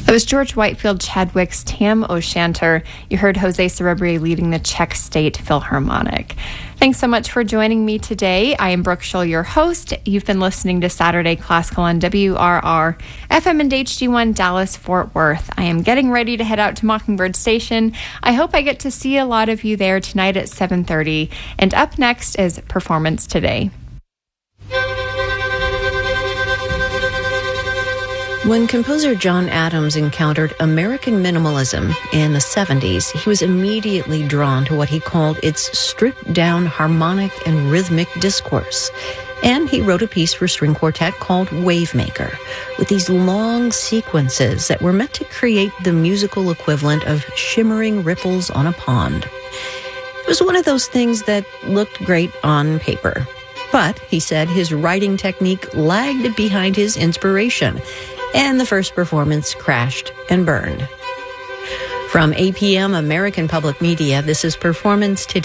It was George Whitefield Chadwick's Tam O'Shanter. You heard Jose Cerebri leading the Czech State Philharmonic. Thanks so much for joining me today. I am Brooke Schull, your host. You've been listening to Saturday Classical on WRR, FM and HD1 Dallas, Fort Worth. I am getting ready to head out to Mockingbird Station. I hope I get to see a lot of you there tonight at 7:30. And up next is Performance Today. When composer John Adams encountered American minimalism in the 70s, he was immediately drawn to what he called its stripped-down harmonic and rhythmic discourse. And he wrote a piece for string quartet called Wavemaker, with these long sequences that were meant to create the musical equivalent of shimmering ripples on a pond. It was one of those things that looked great on paper. But, he said, his writing technique lagged behind his inspiration, and the first performance crashed and burned. From APM American Public Media, this is Performance Today.